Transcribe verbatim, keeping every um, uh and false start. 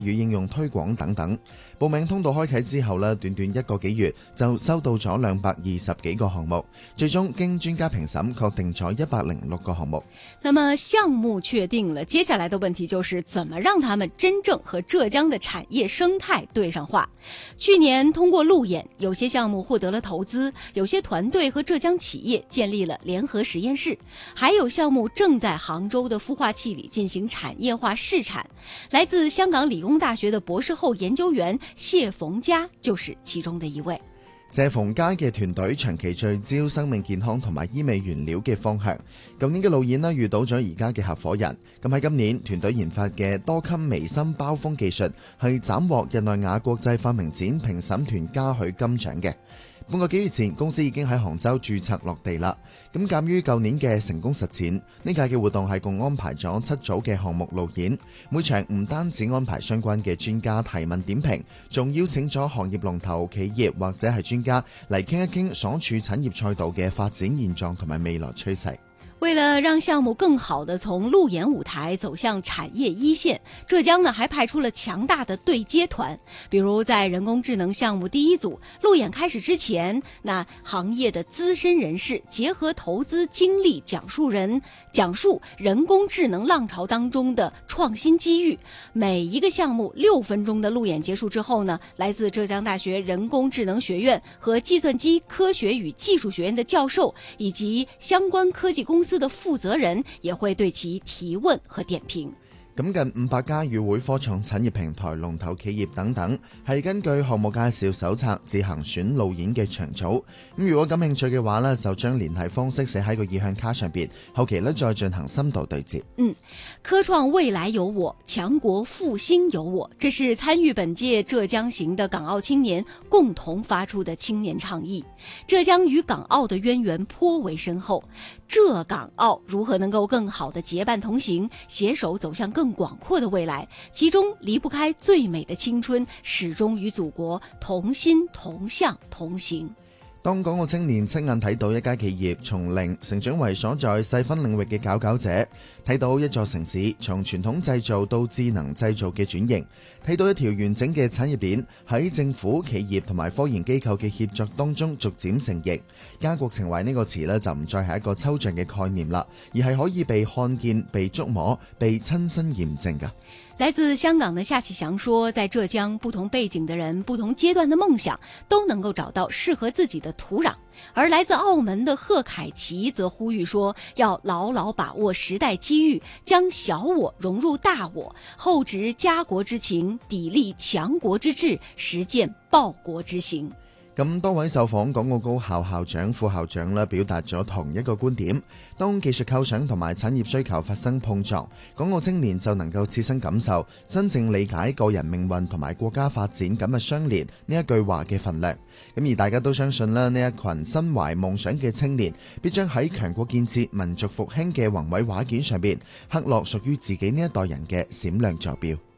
與應用推廣等等。報名通道開啟之後呢，短短一個幾月就收到咗兩百二十幾個項目，最終經專家評審確定咗一百零六個項目。 那麼項目確定了，接下來的問題就是怎麼讓他們真正和浙江的產業生態對上話。去年通過路演，有些項目獲得了投資，有些團隊和浙江企業建立了聯合實驗室，還有項目正在杭州的孵化器裏進行產業化試產。來自香港理工大學的博士後研究員謝馮嘉就是其中的一位。 謝馮嘉嘅團隊長期聚焦生命健康同埋醫美原料嘅方向。舊年嘅路演呢，遇到咗而家嘅合夥人。咁喺今年，團隊研發嘅多襟微芯包封技術係斬獲日內瓦國際發明展評審團嘉許金獎嘅。半個幾月前，公司已經喺杭州註冊落地啦。咁鑑於舊年嘅成功實踐，呢屆嘅活動係共安排咗七組嘅項目路演，每場唔單止安排相關嘅專家提問點評，仲邀請咗行業龍頭企業或者係專家嚟傾一傾所處產業賽道嘅發展現狀同埋未來趨勢。 為了讓項目更好地從路演舞台走向產業一線，浙江呢還派出了強大的對接團。比如在人工智能項目第一組路演開始之前，那行業的資深人士結合投資經歷講述人講述人工智能浪潮當中的創新機遇。每一個項目六分鐘的路演結束之後呢，來自浙江大學人工智能學院和計算機科學與技術學院的教授以及相關科技公司的負責人也會對其提問和點評。 咁近五百家與會科創產業平台龍頭企業等等，係根據項目介紹手冊自行選路演嘅場組。咁如果感興趣嘅話呢，就將聯繫方式寫喺個意向卡上邊，後期呢再進行深度對接。 嗯，科創未來有我，強國復興有我，這是參與本屆浙江行的港澳青年共同發出的青年倡議。浙江與港澳的淵源頗為深厚，浙港澳如何能夠更好的結伴同行，攜手走向更廣闊的未來，其中離不開最美的青春，始終與祖國同心同向同行。 當港澳青年親眼睇到一家企業從零成長為所在細分領域嘅佼佼者，睇到一座城市從傳統製造到智能製造嘅轉型，睇到一條完整嘅產業鏈喺政府、企業同埋科研機構嘅協作當中逐漸成型。家國情懷呢個詞呢，就唔再係一個抽象嘅概念啦，而係可以被看見、被觸摸、被親身驗證㗎。 來自香港的夏啟祥說，在浙江不同背景的人、不同階段的夢想都能夠找到適合自己的土壤。而來自澳門的賀凱琪則呼籲說，要牢牢把握時代機遇，將小我融入大我，厚植家國之情，砥礪強國之志，實踐報國之行。 咁多位受訪港澳高校校長、副校長咧，表達咗同一個觀點：當技術構想同埋產業需求發生碰撞，港澳青年就能夠切身感受、真正理解個人命運同埋國家發展緊密相連呢一句話嘅份量。咁而大家都相信咧，呢一群身懷夢想嘅青年，必將喺強國建設、民族復興嘅宏偉畫卷上邊刻落屬於自己呢一代人嘅閃亮座標。